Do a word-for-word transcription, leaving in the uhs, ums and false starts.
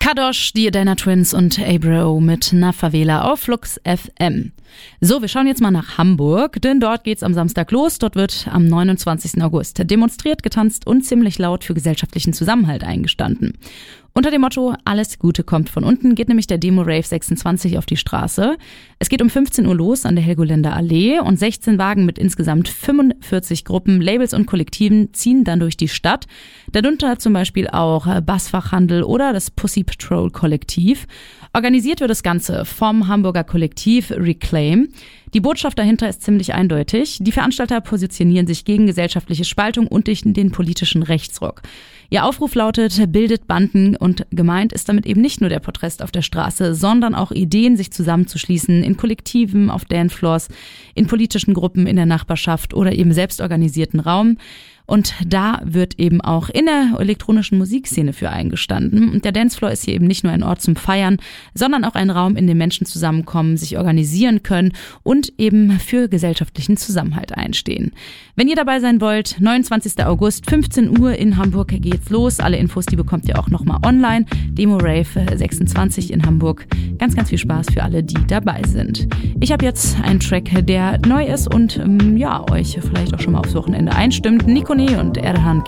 Kadosh, die Adana Twins und Abro mit Na Favela auf Flux F M. So, wir schauen jetzt mal nach Hamburg, denn dort geht's am Samstag los. Dort wird am neunundzwanzigsten August demonstriert, getanzt und ziemlich laut für gesellschaftlichen Zusammenhalt eingestanden. Unter dem Motto Alles Gute kommt von unten geht nämlich der Demo-Rave sechsundzwanzig auf die Straße. Es geht um fünfzehn Uhr los an der Helgoländer Allee und sechzehn Wagen mit insgesamt fünfundvierzig Gruppen, Labels und Kollektiven ziehen dann durch die Stadt. Darunter zum Beispiel auch Bassfachhandel oder das Pussy Patrol Kollektiv. Organisiert wird das Ganze vom Hamburger Kollektiv Reclaim. Die Botschaft dahinter ist ziemlich eindeutig. Die Veranstalter positionieren sich gegen gesellschaftliche Spaltung und den politischen Rechtsruck. Ihr Aufruf lautet, bildet Banden, und gemeint ist damit eben nicht nur der Protest auf der Straße, sondern auch Ideen, sich zusammenzuschließen in Kollektiven, auf Dancefloors, in politischen Gruppen in der Nachbarschaft oder eben selbstorganisierten Raum. Und da wird eben auch in der elektronischen Musikszene für eingestanden. Und der Dancefloor ist hier eben nicht nur ein Ort zum Feiern, sondern auch ein Raum, in dem Menschen zusammenkommen, sich organisieren können und eben für gesellschaftlichen Zusammenhalt einstehen. Wenn ihr dabei sein wollt, neunundzwanzigsten August, fünfzehn Uhr in Hamburg geht's los. Alle Infos, die bekommt ihr auch nochmal online. Demo Rave sechsundzwanzig in Hamburg. Ganz, ganz viel Spaß für alle, die dabei sind. Ich habe jetzt einen Track, der neu ist und ähm, ja, euch vielleicht auch schon mal aufs Wochenende einstimmt. Nico und Erhan